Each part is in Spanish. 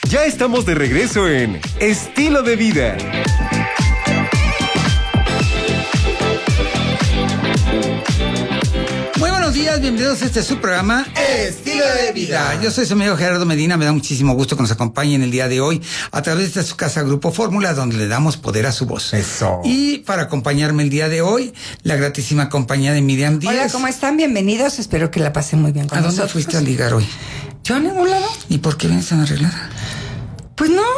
Ya estamos de regreso en Estilo de Vida. Muy buenos días, bienvenidos a este su programa Estilo de Vida. Yo soy su amigo Gerardo Medina, me da muchísimo gusto que nos acompañen el día de hoy a través de su casa Grupo Fórmula, donde le damos poder a su voz. Eso. Y para acompañarme el día de hoy, la gratísima compañía de Miriam Díaz. Hola, ¿cómo están? Bienvenidos, espero que la pasen muy bien con ¿A dónde nosotros. fuiste a ligar hoy? ¿Yo a ningún lado? ¿Y por qué vienes tan arreglada? Pues no.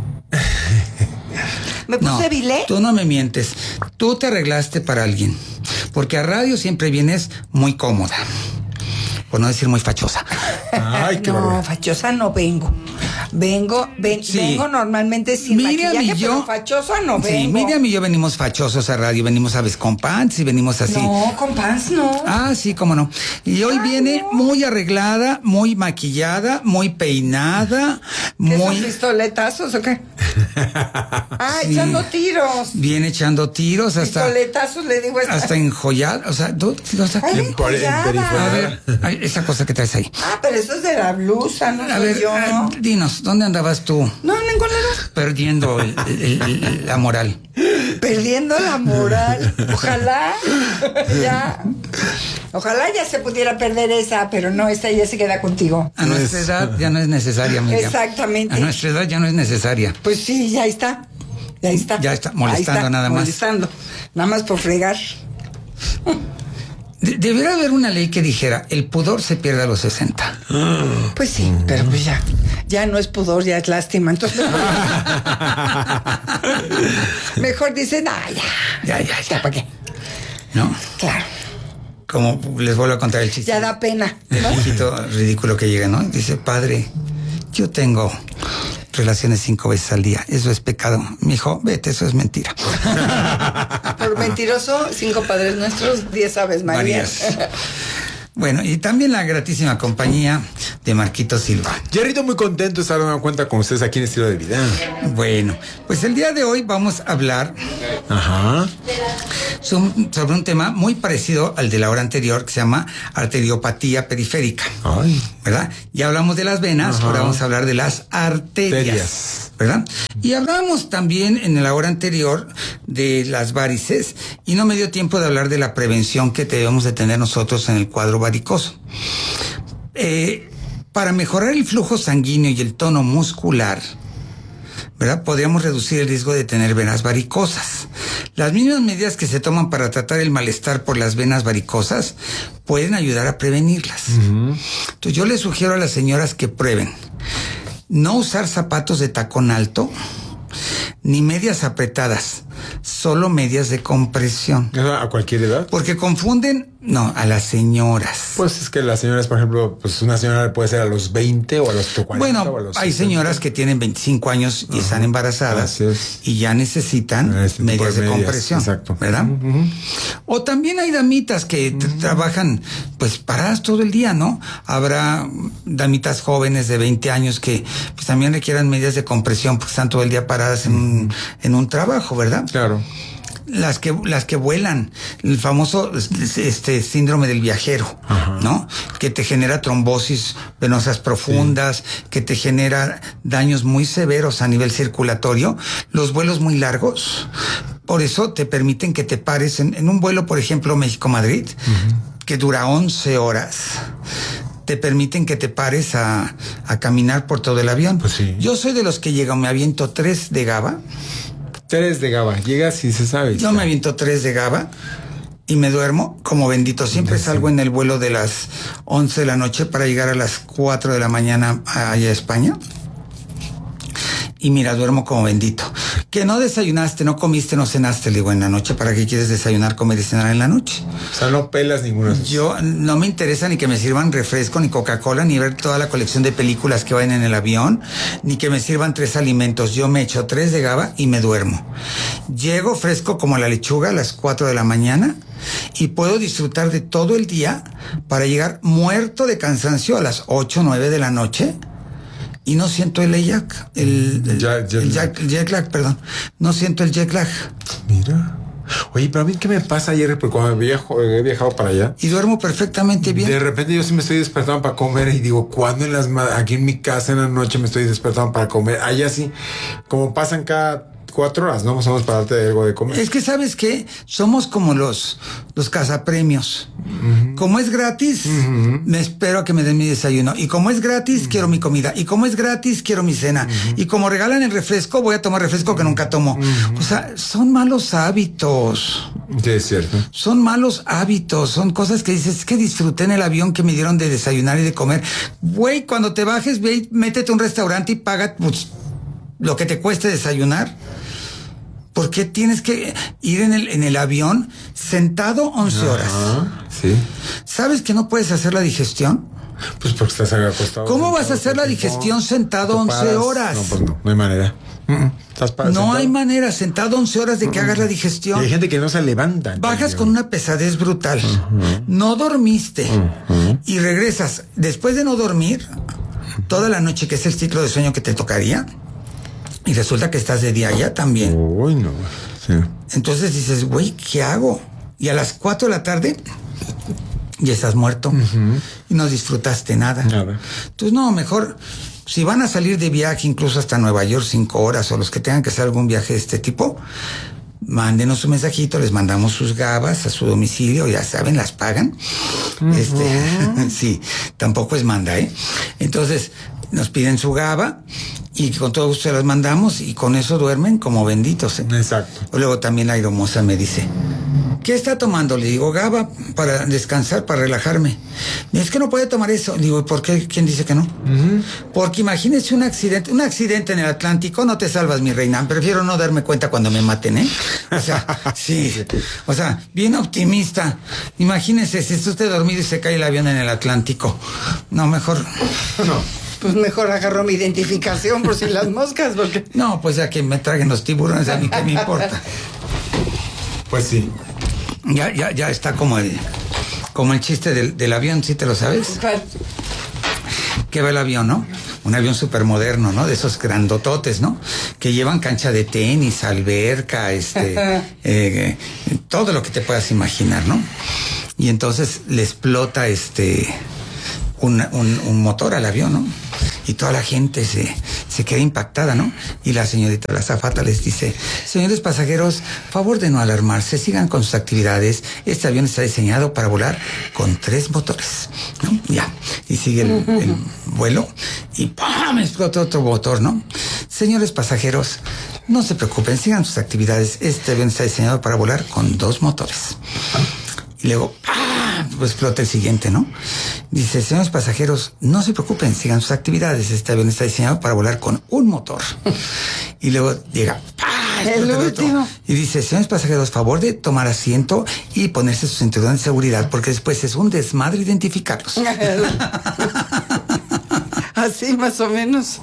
Me puse bilé. Tú no me mientes. Tú te arreglaste para alguien. Porque a radio siempre vienes muy cómoda. Por no decir muy fachosa. Ay, qué No, barbaridad. fachosa no vengo. Vengo normalmente sin Miriam maquillaje, y yo, pero fachosa no vengo. Sí, Miriam y yo venimos fachosos a radio. Venimos a veces con pants y venimos así. No, con pants no. Ah, sí, cómo no. Y hoy viene muy arreglada, muy maquillada, muy peinada, ¿Qué muy... son pistoletazos o qué? Ah, Sí. echando tiros. Viene echando tiros hasta... Pistoletazos, le digo esta. Hasta enjollada. O sea, Ay, a ver, ay, esa cosa que traes ahí. Ah, pero eso es de la blusa, no A soy ver, yo. dinos, ¿dónde andabas tú No, en ningún lado. perdiendo la moral? Perdiendo la moral. Ojalá ya se pudiera perder esa, pero no, esta ya se queda contigo. A nuestra edad ya no es necesaria, Miriam. Exactamente. A nuestra edad ya no es necesaria. Pues sí, ya está. Ya está. Ya está, molestando nada más. Molestando. Nada más por fregar. Debería haber una ley que dijera, el pudor se pierde a los 60. Pues sí, pero pues ya no es pudor, ya es lástima. Entonces mejor dicen, Ya, ¿para qué? ¿no? Claro, Como les vuelvo a contar el chiste. ya da pena, El ¿no? viejito ridículo que llega, ¿no? Dice, padre, yo tengo relaciones 5 veces al día. Eso es pecado. Mijo, vete, eso es mentira. Por mentiroso, 5 padres nuestros, 10 aves Marías. Bueno, y también la gratísima compañía de Marquito Silva. Jerrito, muy contento de estar dando cuenta con ustedes aquí en Estilo de Vida. Bueno, pues el día de hoy vamos a hablar Ajá. sobre un tema muy parecido al de la hora anterior, que se llama arteriopatía periférica. Ay. ¿Verdad? Ya hablamos de las venas, Ajá. ahora vamos a hablar de las arterias, ¿verdad? Y hablamos también en la hora anterior de las varices, y no me dio tiempo de hablar de la prevención que debemos de tener nosotros en el cuadro varicoso. Para mejorar el flujo sanguíneo y el tono muscular, ¿verdad? Podríamos reducir el riesgo de tener venas varicosas. Las mismas medidas que se toman para tratar el malestar por las venas varicosas pueden ayudar a prevenirlas. Entonces yo les sugiero a las señoras que prueben no usar zapatos de tacón alto ni medias apretadas, solo medias de compresión. ¿A cualquier edad? Porque confunden, a las señoras. Pues es que las señoras, por ejemplo, pues una señora puede ser a los 20 o a los 40 Bueno, o a los hay 60. señoras que tienen 25 años y están embarazadas Así es. y ya necesitan Este tipo medias de medias, compresión, exacto. ¿verdad? O también hay damitas que trabajan pues paradas todo el día, ¿no? Habrá damitas jóvenes de 20 años que pues también requieran medidas de compresión porque están todo el día paradas en un trabajo, ¿verdad? Claro. Las que vuelan, el famoso síndrome del viajero, ¿no? Que te genera trombosis venosas profundas, que te genera daños muy severos a nivel circulatorio, los vuelos muy largos. Por eso te permiten que te pares en un vuelo, por ejemplo, México-Madrid, que dura 11 horas. Te permiten que te pares a caminar por todo el avión. Pues sí. Yo soy de los que llegan, me aviento 3 de GABA. 3 de GABA, llegas y se sabe. Yo me aviento 3 de GABA y me duermo como bendito. Siempre salgo en el vuelo de las 11 de la noche para llegar a las 4 de la mañana allá a España. Y mira, duermo como bendito. Que no desayunaste, no comiste, no cenaste. Le digo, en la noche, ¿para qué quieres desayunar, comer y cenar en la noche? O sea, no pelas ninguno de esos. Yo no me interesa ni que me sirvan refresco, ni Coca-Cola, ni ver toda la colección de películas que vayan en el avión, ni que me sirvan 3 alimentos. Yo me echo 3 de GABA y me duermo. Llego fresco como la lechuga a las 4 de la mañana y puedo disfrutar de todo el día para llegar muerto de cansancio a las 8 o 9 de la noche. Y no siento el jet lag, perdón. No siento el jet lag. Mira. Oye, pero a mí, ¿qué me pasa ayer? Porque cuando he viajado para allá. Y duermo perfectamente bien. De repente yo sí me estoy despertando para comer y digo, ¿cuándo aquí en mi casa en la noche me estoy despertando para comer? Allá sí, como pasan cada 4 horas, ¿no? Más o menos para darte algo de comer. Es que, ¿sabes qué? Somos como los cazapremios. Como es gratis, me espero a que me den mi desayuno. Y como es gratis, quiero mi comida. Y como es gratis, quiero mi cena. Y como regalan el refresco, voy a tomar refresco que nunca tomo. O sea, son malos hábitos. Sí, es cierto. Son malos hábitos, son cosas que dices, es que disfruté en el avión que me dieron de desayunar y de comer. Güey, cuando te bajes, ve, métete a un restaurante y paga pues, lo que te cueste desayunar. ¿Por qué tienes que ir en el avión sentado 11 horas? Sí. ¿Sabes que no puedes hacer la digestión? Pues porque estás acostado. ¿Cómo vas a hacer la digestión sentado 11 horas? No, pues no hay manera. No hay manera, sentado 11 horas de que hagas la digestión. Y hay gente que no se levanta. Bajas con una pesadez brutal. No dormiste. Y regresas después de no dormir toda la noche, que es el ciclo de sueño que te tocaría. Y resulta que estás de día ya también. Uy, no. Sí. Entonces dices, güey, ¿qué hago? Y a las 4 de la tarde ya estás muerto. Y no disfrutaste nada. Entonces, no, mejor, si van a salir de viaje incluso hasta Nueva York 5 horas, o los que tengan que hacer algún viaje de este tipo, mándenos un mensajito, les mandamos sus gabas a su domicilio, ya saben, las pagan. Sí, tampoco es manda, ¿eh? Entonces, nos piden su gaba y con todo gusto se las mandamos y con eso duermen como benditos, ¿eh? Exacto. Luego también la hermosa me dice, ¿qué está tomando? Le digo, gaba para descansar, para relajarme. Es que no puede tomar eso. Le digo, ¿por qué? ¿Quién dice que no? Porque imagínese un accidente en el Atlántico, no te salvas, mi reina. Prefiero no darme cuenta cuando me maten, ¿eh? O sea, sí. O sea, bien optimista. Imagínese si está usted dormido y se cae el avión en el Atlántico. No, mejor. No. Pues mejor agarro mi identificación por si las moscas, porque... No, pues ya que me traguen los tiburones, a mí qué me importa. Pues sí. Ya está como el chiste del avión, ¿sí te lo sabes? ¿Cuál? Que va el avión, ¿no? Un avión súper moderno, ¿no? De esos grandototes, ¿no? Que llevan cancha de tenis, alberca, todo lo que te puedas imaginar, ¿no? Y entonces le explota un motor al avión, ¿no? Y toda la gente se queda impactada, ¿no? Y la señorita, la azafata, les dice, señores pasajeros, favor de no alarmarse, sigan con sus actividades. Este avión está diseñado para volar con 3 motores, ¿no? Ya. Y sigue el vuelo y ¡pam! Explota otro motor, ¿no? Señores pasajeros, no se preocupen, sigan sus actividades. Este avión está diseñado para volar con 2 motores. Y luego, ¡pam! Pues explota el siguiente, ¿no? Dice, señores pasajeros, no se preocupen, sigan sus actividades. Este avión está diseñado para volar con 1 motor. Y luego llega, ¡pam! El último. Y dice, señores pasajeros, favor de tomar asiento y ponerse su cinturón de seguridad, porque después es un desmadre identificarlos. Así más o menos.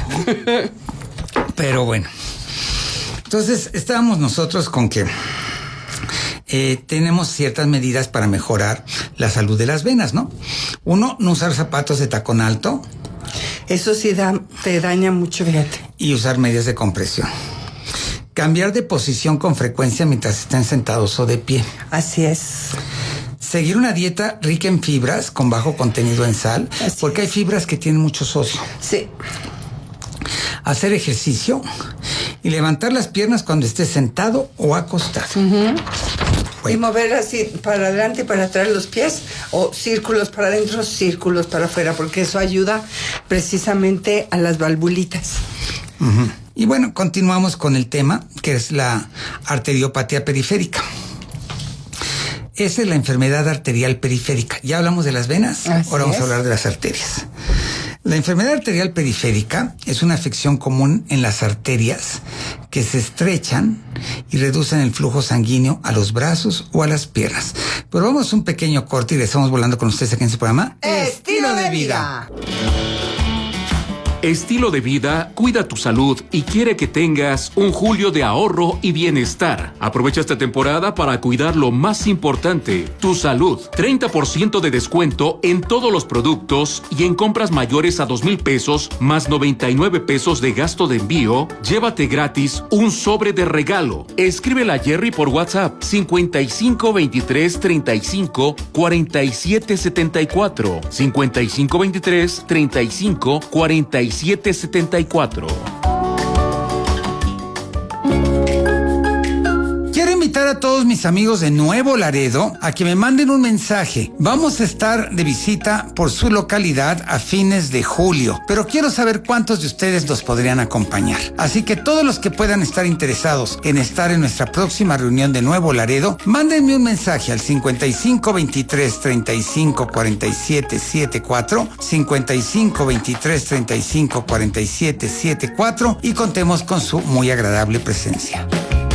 Pero bueno. Entonces, estábamos nosotros con que tenemos ciertas medidas para mejorar la salud de las venas, ¿no? 1, no usar zapatos de tacón alto. Eso sí te daña mucho, fíjate. Y usar medias de compresión. Cambiar de posición con frecuencia mientras estén sentados o de pie. Así es. Seguir una dieta rica en fibras con bajo contenido en sal, porque hay fibras que tienen mucho sodio. Sí. Hacer ejercicio y levantar las piernas cuando estés sentado o acostado. Y mover así para adelante y para atrás los pies, o círculos para adentro, círculos para afuera, porque eso ayuda precisamente a las valvulitas. Y bueno, continuamos con el tema, que es la arteriopatía periférica. Esa es la enfermedad arterial periférica. Ya hablamos de las venas, ahora vamos a hablar de las arterias. La enfermedad arterial periférica es una afección común en las arterias que se estrechan y reducen el flujo sanguíneo a los brazos o a las piernas. Pero vamos a un pequeño corte y estamos volando con ustedes aquí en este programa. ¡Estilo de vida! Estilo de vida cuida tu salud y quiere que tengas un julio de ahorro y bienestar. Aprovecha esta temporada para cuidar lo más importante, tu salud. 30% de descuento en todos los productos y en compras mayores a 2,000 pesos más 99 pesos de gasto de envío, llévate gratis un sobre de regalo. Escríbele a Jerry por WhatsApp 55 23 35 47 74 55 23 35 47 74. Quiero invitar a todos mis amigos de Nuevo Laredo a que me manden un mensaje. Vamos a estar de visita por su localidad a fines de julio, pero quiero saber cuántos de ustedes nos podrían acompañar. Así que todos los que puedan estar interesados en estar en nuestra próxima reunión de Nuevo Laredo, mándenme un mensaje al 55 23 35 47 74, 55 23 35 47 74 y contemos con su muy agradable presencia.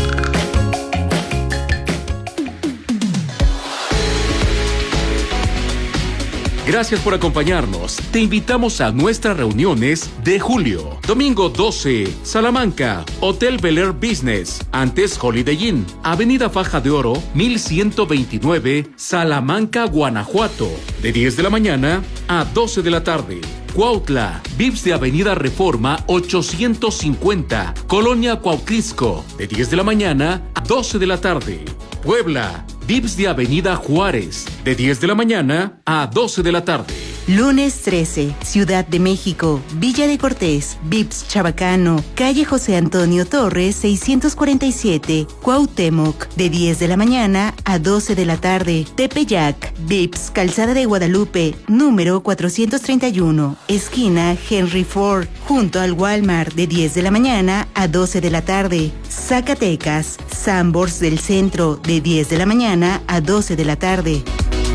Gracias por acompañarnos. Te invitamos a nuestras reuniones de julio. Domingo 12, Salamanca, Hotel Bel Air Business, antes Holiday Inn, Avenida Faja de Oro, 1129, Salamanca, Guanajuato, de 10 de la mañana a 12 de la tarde. Cuautla, Vips de Avenida Reforma 850, Colonia Cuautlisco, de 10 de la mañana a 12 de la tarde. Puebla, Vips de Avenida Juárez, de 10 de la mañana a 12 de la tarde. Lunes 13, Ciudad de México, Villa de Cortés, Vips Chabacano, calle José Antonio Torres 647, Cuauhtémoc, de 10 de la mañana a 12 de la tarde. Tepeyac, Vips Calzada de Guadalupe, número 431, esquina Henry Ford, junto al Walmart, de 10 de la mañana a 12 de la tarde. Zacatecas, Sanborns del Centro, de 10 de la mañana a 12 de la tarde.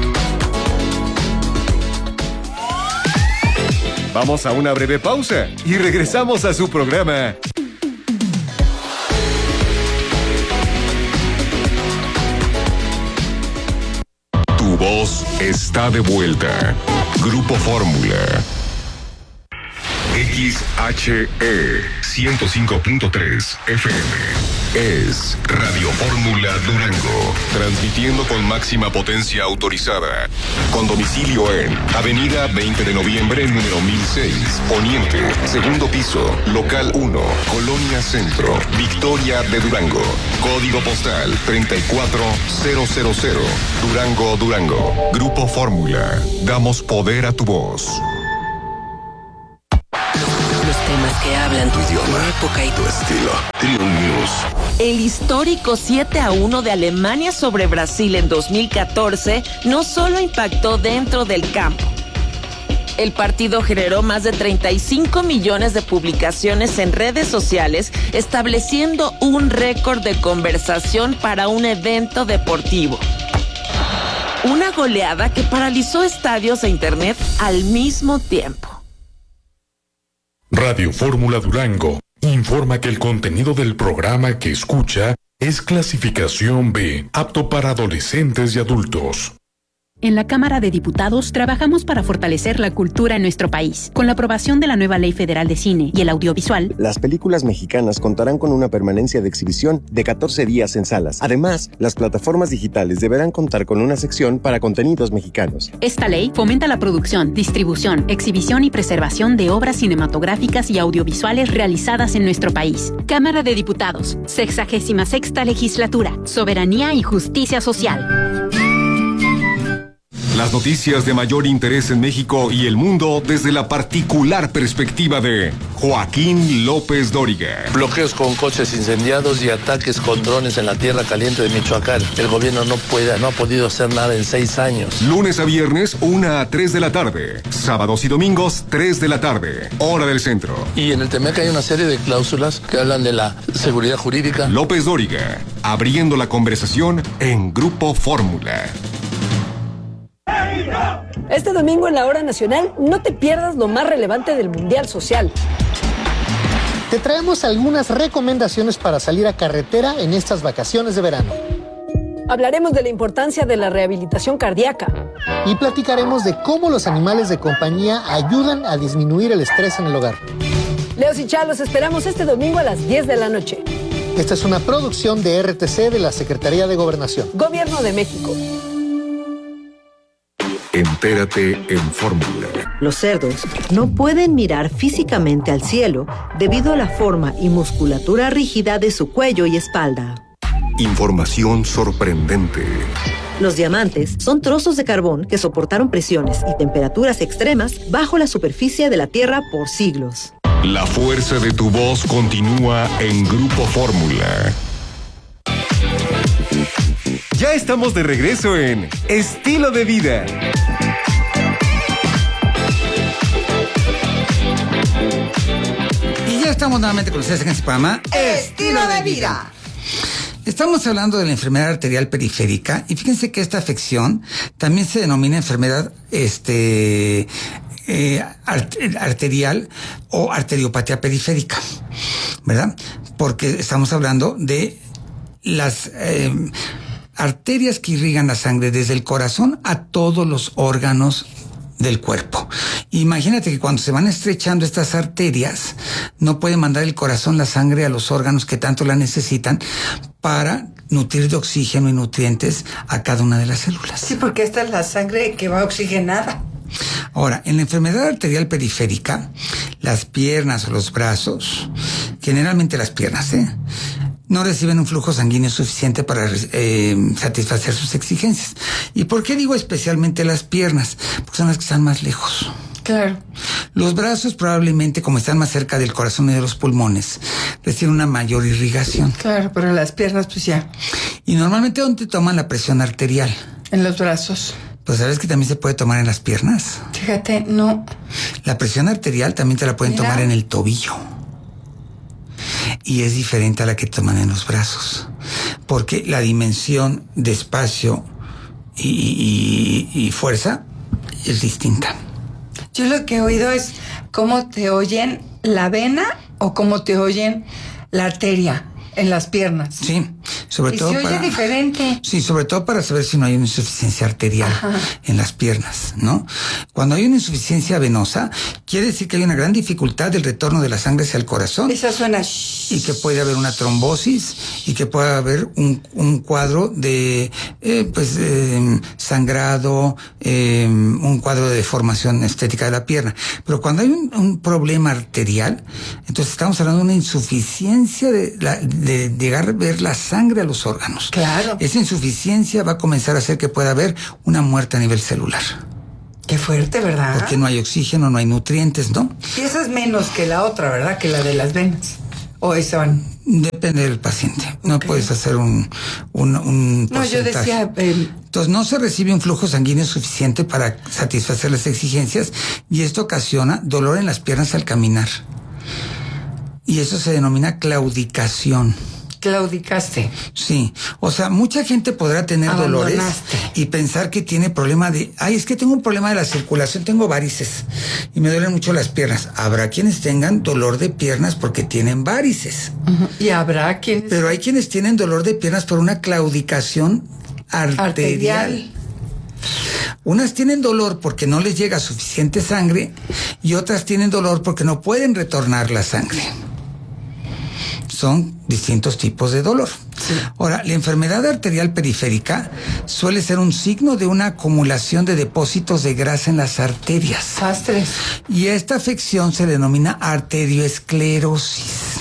Vamos a una breve pausa y regresamos a su programa. Tu voz está de vuelta. Grupo Fórmula. XHE 105.3 FM. Es Radio Fórmula Durango, transmitiendo con máxima potencia autorizada, con domicilio en Avenida 20 de Noviembre, número 1006, Poniente, segundo piso, local 1, Colonia Centro, Victoria de Durango, código postal 34000, Durango, Durango. Grupo Fórmula, damos poder a tu voz. Temas que hablan tu idioma, tu época y tu estilo. Trio News. El histórico 7-1 de Alemania sobre Brasil en 2014 no solo impactó dentro del campo. El partido generó más de 35 millones de publicaciones en redes sociales, estableciendo un récord de conversación para un evento deportivo. Una goleada que paralizó estadios e internet al mismo tiempo. Radio Fórmula Durango informa que el contenido del programa que escucha es clasificación B, apto para adolescentes y adultos. En la Cámara de Diputados trabajamos para fortalecer la cultura en nuestro país. Con la aprobación de la nueva Ley Federal de Cine y el Audiovisual, las películas mexicanas contarán con una permanencia de exhibición de 14 días en salas. Además, las plataformas digitales deberán contar con una sección para contenidos mexicanos. Esta ley fomenta la producción, distribución, exhibición y preservación de obras cinematográficas y audiovisuales realizadas en nuestro país. Cámara de Diputados, 66ª Legislatura, Soberanía y Justicia Social. Las noticias de mayor interés en México y el mundo desde la particular perspectiva de Joaquín López Dóriga. Bloqueos con coches incendiados y ataques con drones en la tierra caliente de Michoacán. El gobierno no ha podido hacer nada en 6 años. Lunes a viernes, 1 a 3 de la tarde. Sábados y domingos, 3 de la tarde. Hora del centro. Y en el TEMEC hay una serie de cláusulas que hablan de la seguridad jurídica. López Dóriga, abriendo la conversación en Grupo Fórmula. Este domingo en la Hora Nacional no te pierdas lo más relevante del Mundial Social. Te traemos algunas recomendaciones para salir a carretera en estas vacaciones de verano. Hablaremos de la importancia de la rehabilitación cardíaca. y platicaremos de cómo los animales de compañía ayudan a disminuir el estrés en el hogar. Leos y Chá, los esperamos este domingo a las 10 de la noche. Esta es una producción de RTC de la Secretaría de Gobernación. Gobierno de México. Entérate en Fórmula. Los cerdos no pueden mirar físicamente al cielo debido a la forma y musculatura rígida de su cuello y espalda. Información sorprendente. Los diamantes son trozos de carbón que soportaron presiones y temperaturas extremas bajo la superficie de la Tierra por siglos. La fuerza de tu voz continúa en Grupo Fórmula. Ya estamos de regreso en Estilo de Vida. Y ya estamos nuevamente con ustedes en este programa Estilo de Vida. Estamos hablando de la enfermedad arterial periférica y fíjense que esta afección también se denomina enfermedad arterial o arteriopatía periférica, ¿verdad? Porque estamos hablando de las arterias que irrigan la sangre desde el corazón a todos los órganos del cuerpo. Imagínate que cuando se van estrechando estas arterias, no puede mandar el corazón la sangre a los órganos que tanto la necesitan para nutrir de oxígeno y nutrientes a cada una de las células. Sí, porque esta es la sangre que va oxigenada. Ahora, en la enfermedad arterial periférica, las piernas o los brazos, generalmente las piernas, no reciben un flujo sanguíneo suficiente para satisfacer sus exigencias. ¿Y por qué digo especialmente las piernas? Porque son las que están más lejos. Claro. Los brazos probablemente, como están más cerca del corazón y de los pulmones, reciben una mayor irrigación. Claro, pero las piernas pues ya. Y normalmente, ¿dónde toman la presión arterial? En los brazos. Pues ¿sabes que también se puede tomar en las piernas? Fíjate, no. La presión arterial también te la pueden tomar en el tobillo. Y es diferente a la que toman en los brazos. Porque la dimensión de espacio y fuerza es distinta. Yo lo que he oído es cómo te oyen la vena o cómo te oyen la arteria en las piernas. Sí, sobre todo se oye diferente. Sí, sobre todo para saber si no hay una insuficiencia arterial en las piernas, ¿no? Cuando hay una insuficiencia venosa, quiere decir que hay una gran dificultad del retorno de la sangre hacia el corazón. Esa suena y que puede haber una trombosis y que puede haber un cuadro de sangrado, un cuadro de deformación estética de la pierna. Pero cuando hay un problema arterial, entonces estamos hablando de una insuficiencia de llegar a ver la sangre a los órganos. Claro. Esa insuficiencia va a comenzar a hacer que pueda haber una muerte a nivel celular. Qué fuerte, ¿verdad? Porque no hay oxígeno, no hay nutrientes, ¿no? Y esa es menos que la otra, ¿verdad? Que la de las venas. ¿O eso? Depende del paciente. No puedes hacer un porcentaje. No, yo decía... Entonces no se recibe un flujo sanguíneo suficiente para satisfacer las exigencias y esto ocasiona dolor en las piernas al caminar. Y eso se denomina claudicación. Claudicaste. Sí, o sea, mucha gente podrá tener dolores y pensar que tiene problema es que tengo un problema de la circulación, tengo varices y me duelen mucho las piernas. Habrá quienes tengan dolor de piernas porque tienen varices. Y habrá quienes... Pero hay quienes tienen dolor de piernas por una claudicación arterial. Unas tienen dolor porque no les llega suficiente sangre y otras tienen dolor porque no pueden retornar la sangre. Son distintos tipos de dolor. Sí. Ahora, la enfermedad arterial periférica suele ser un signo de una acumulación de depósitos de grasa en las arterias. Pastres. Y esta afección se denomina arterioesclerosis.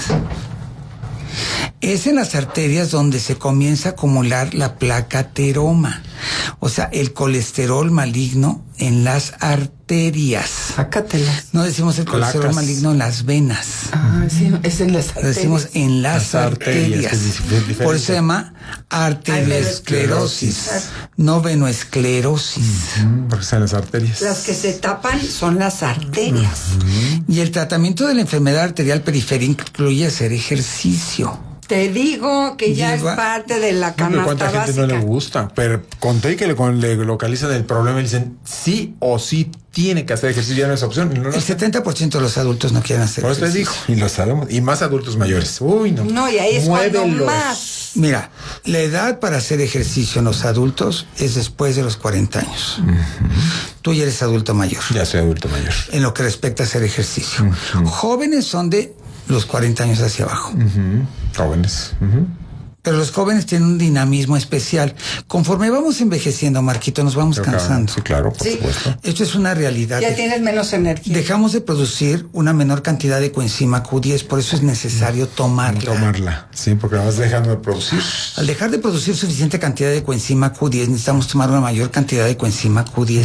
Es en las arterias donde se comienza a acumular la placa ateroma, o sea, el colesterol maligno en las arterias. Sácatelas. No decimos el colesterol maligno en las venas. Sí, es en las arterias. Lo decimos en las arterias. Por eso se llama arteriosclerosis, no venoesclerosis. Porque están las arterias. Las que se tapan son las arterias. Y el tratamiento de la enfermedad arterial periférica incluye hacer ejercicio. Te digo que ya es parte de la canasta ¿cuánta gente básica? No le gusta? Pero conté que le localizan el problema y dicen sí o sí tiene que hacer ejercicio, ya no es opción. No, el 70% de los adultos no quieren hacer ejercicio. Por eso les digo, y lo sabemos, y más adultos mayores. Uy, no. No, y ahí es cuando más. Mira, la edad para hacer ejercicio en los adultos es después de los 40 años. Tú ya eres adulto mayor. Ya soy adulto mayor. En lo que respecta a hacer ejercicio. Jóvenes son de los 40 años hacia abajo. Jóvenes. Pero los jóvenes tienen un dinamismo especial. Conforme vamos envejeciendo, Marquito, nos vamos cansando. Sí, claro, por supuesto. Esto es una realidad. Ya tienes menos energía. Dejamos de producir una menor cantidad de coenzima Q10, por eso es necesario tomarla. Sí, porque la vas dejando de producir. Al dejar de producir suficiente cantidad de coenzima Q10, necesitamos tomar una mayor cantidad de coenzima Q10.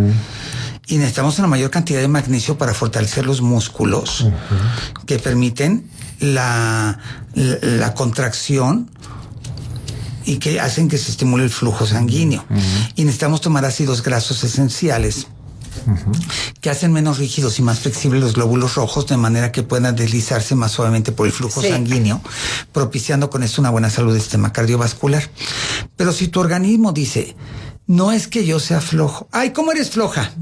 Y necesitamos una mayor cantidad de magnesio para fortalecer los músculos que permiten la contracción y que hacen que se estimule el flujo sanguíneo. Y necesitamos tomar ácidos grasos esenciales que hacen menos rígidos y más flexibles los glóbulos rojos, de manera que puedan deslizarse más suavemente por el flujo sanguíneo, propiciando con esto una buena salud del sistema cardiovascular. Pero si tu organismo dice, no es que yo sea flojo. Ay, ¿cómo eres floja?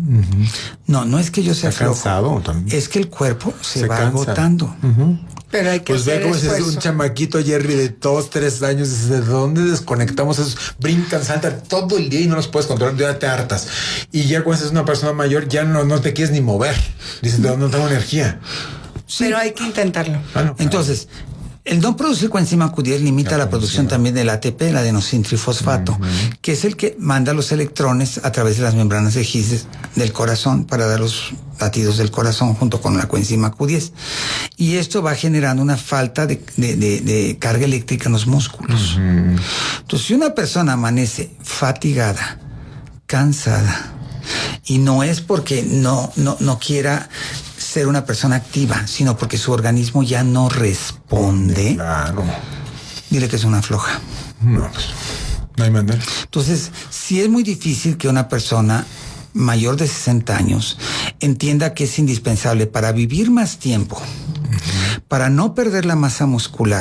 No es que yo sea flojo. Cansado también. Es que el cuerpo se va agotando. Pero hay que pues hacer ve cómo es un chamaquito, Jerry, de 2, 3 años. ¿Desde dónde desconectamos esos? Brincan, saltan todo el día y no los puedes controlar, ya te hartas. Y ya cuando eres una persona mayor, ya no te quieres ni mover. Dices, no tengo energía. Sí. Pero hay que intentarlo. Entonces, el no producir coenzima Q10 limita la producción también del ATP, el adenosintrifosfato, que es el que manda los electrones a través de las membranas de His del corazón para dar los latidos del corazón junto con la coenzima Q10. Y esto va generando una falta de carga eléctrica en los músculos. Entonces, si una persona amanece fatigada, cansada, y no es porque no quiera ser una persona activa, sino porque su organismo ya no responde. Claro. Dile que es una floja. No, pues no hay manera. Entonces, sí es muy difícil que una persona mayor de 60 años entienda que es indispensable para vivir más tiempo, para no perder la masa muscular,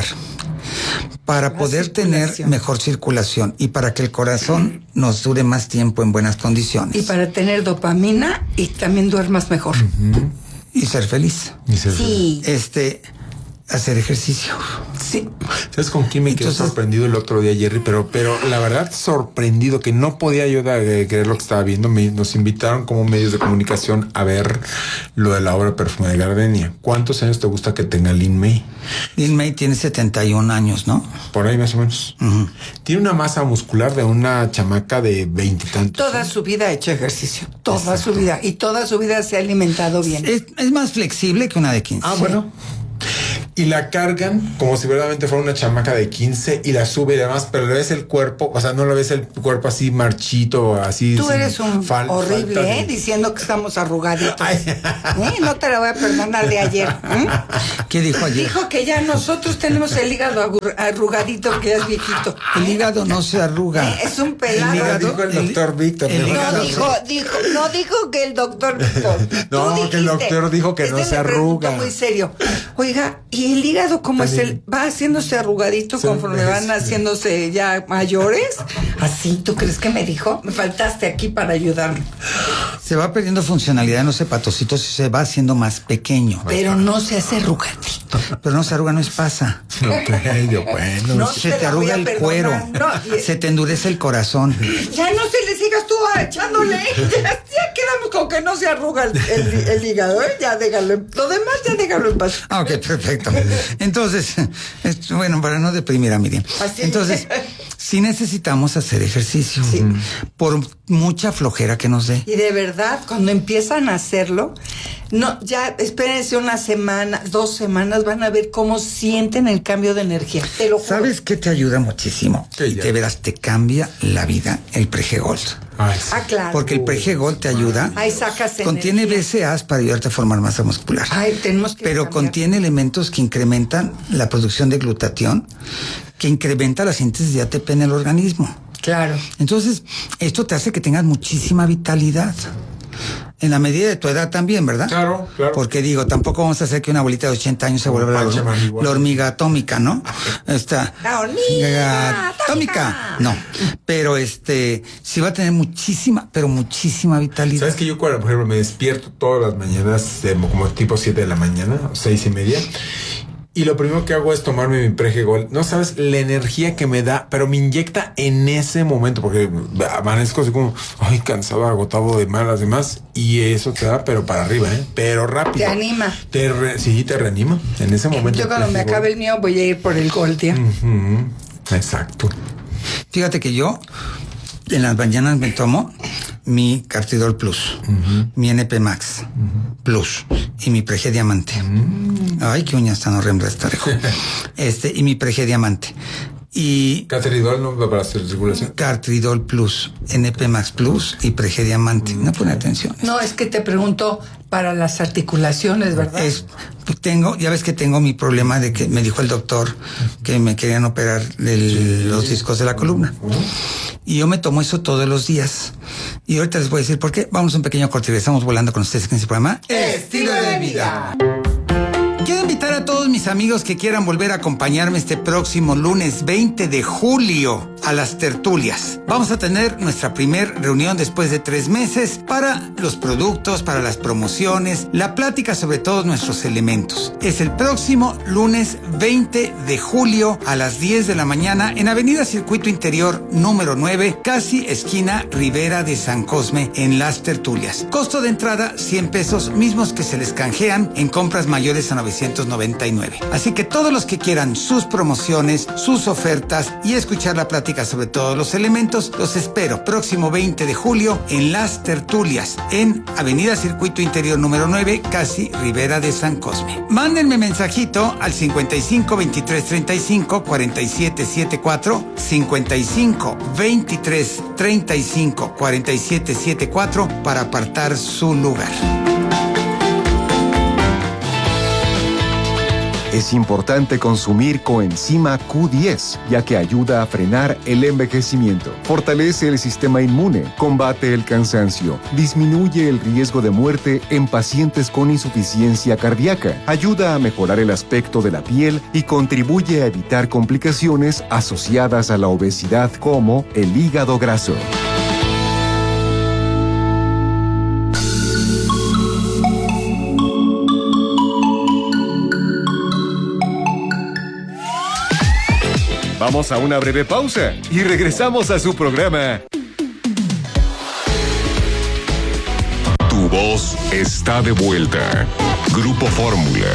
para poder tener mejor circulación y para que el corazón nos dure más tiempo en buenas condiciones. Y para tener dopamina y también duermas mejor. Y ser feliz. Sí. Hacer ejercicio. Sí. ¿Sabes con quién me quedé sorprendido el otro día, Jerry? Pero la verdad, sorprendido, que no podía yo creer lo que estaba viendo. Nos invitaron como medios de comunicación a ver lo de la obra Perfume de Gardenia. ¿Cuántos años te gusta que tenga Lin May? Lin May tiene 71 años, ¿no? Por ahí más o menos. Tiene una masa muscular de una chamaca de 20 y tantos. Toda su vida ha hecho ejercicio. Toda su vida. Y toda su vida se ha alimentado bien. Es más flexible que una de 15. Ah, bueno. Y la cargan como si verdaderamente fuera una chamaca de 15 y la sube y demás, pero le ves el cuerpo, o sea, no le ves el cuerpo así marchito, así. Tú eres un horrible, diciendo que estamos arrugaditos. No te la voy a perdonar de ayer. ¿Qué dijo ayer? Dijo que ya nosotros tenemos el hígado arrugadito, que ya es viejito. El hígado no se arruga. Es un pelado. El hígado, dijo el doctor Víctor. No dijo que el doctor Víctor. No, que el doctor dijo que no se arruga. Muy serio. Oiga, ¿y el hígado cómo es? ¿Va haciéndose arrugadito conforme van haciéndose ya mayores? ¿Así? ¿Tú crees que me dijo? Me faltaste aquí para ayudarme. Se va perdiendo funcionalidad en los hepatocitos y se va haciendo más pequeño. Pero no se hace arrugadito. Pero no se arruga, no es pasa. Bueno. No se te arruga el cuero. Se te endurece el corazón. Ya no se le sigas tú echándole. Ya quedamos con que no se arruga el hígado, ¿eh? Ya déjalo. Lo demás ya déjalo en paz. Ok, perfecto. Entonces, bueno, para no deprimir a Miriam. Entonces, sí necesitamos hacer ejercicio. Sí. Por mucha flojera que nos dé. Y de verdad, cuando empiezan a hacerlo, no, ya espérense una semana, 2 semanas, van a ver cómo sienten el cambio de energía. Te lo juro. ¿Sabes qué te ayuda muchísimo? Y de veras te cambia la vida el Pregegold. Claro. Porque el Pregegold te ayuda. Ahí sacas contiene BCAAs para ayudarte a formar masa muscular. Tenemos que pero cambiar. Contiene elementos que incrementan la producción de glutatión, que incrementa la síntesis de ATP en el organismo. Claro. Entonces, esto te hace que tengas muchísima vitalidad. En la medida de tu edad también, ¿verdad? Claro. Porque digo, tampoco vamos a hacer que una abuelita de 80 años se vuelva la hormiga atómica, ¿no? La hormiga atómica. No. Pero sí va a tener muchísima vitalidad. ¿Sabes que yo, por ejemplo, me despierto todas las mañanas como tipo 7 de la mañana, 6:30? Y lo primero que hago es tomarme mi Pregol. No sabes la energía que me da, pero me inyecta en ese momento, porque amanezco así como, ay, cansado, agotado de malas demás. Y eso te da, pero para arriba, pero rápido. Te anima. Sí, te reanima en ese momento. Yo cuando me acabe el mío voy a ir por el Goldia. Exacto. Fíjate que yo en las mañanas me tomo mi Cartidol Plus, mi NP Max Plus y mi Prege Diamante. Ay, qué uñas tan horrendas estarejo. Y mi Prege Diamante. Y Cartridol no va para hacer circulación. Cartridol Plus, NP Max Plus y Prege Diamante. No pone atención. No, es que te pregunto para las articulaciones, ¿verdad? Ya ves que tengo mi problema de que me dijo el doctor que me querían operar los discos de la columna. Y yo me tomo eso todos los días. Y ahorita les voy a decir por qué. Vamos a un pequeño corte y estamos volando con ustedes en este programa Estilo de Vida. Quiero invitar a todos mis amigos que quieran volver a acompañarme este próximo lunes 20 de julio a las tertulias. Vamos a tener nuestra primer reunión después de 3 meses para los productos, para las promociones, la plática sobre todos nuestros elementos. Es el próximo lunes 20 de julio a las 10 de la mañana en Avenida Circuito Interior número 9, casi esquina Rivera de San Cosme, en las tertulias. Costo de entrada 100 pesos, mismos que se les canjean en compras mayores a 999. Así que todos los que quieran sus promociones, sus ofertas y escuchar la plática sobre todos los elementos, los espero próximo 20 de julio en las tertulias en Avenida Circuito Interior número 9, casi Rivera de San Cosme. Mándenme mensajito al 55 23 35 47 74, 55 23 35 47 74 para apartar su lugar. Es importante consumir coenzima Q10, ya que ayuda a frenar el envejecimiento, fortalece el sistema inmune, combate el cansancio, disminuye el riesgo de muerte en pacientes con insuficiencia cardíaca, ayuda a mejorar el aspecto de la piel y contribuye a evitar complicaciones asociadas a la obesidad como el hígado graso. Vamos a una breve pausa y regresamos a su programa. Tu voz está de vuelta. Grupo Fórmula.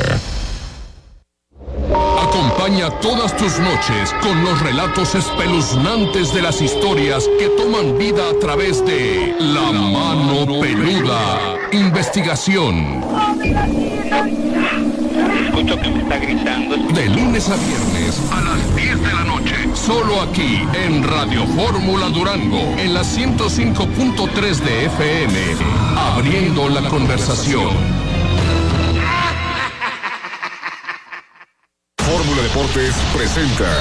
Acompaña todas tus noches con los relatos espeluznantes de las historias que toman vida a través de La Mano Peluda. Investigación. Escucho que me está gritando. De lunes a viernes a las 10 de la noche. Solo aquí en Radio Fórmula Durango. En la 105.3 de FM. Abriendo la conversación. Fórmula Deportes presenta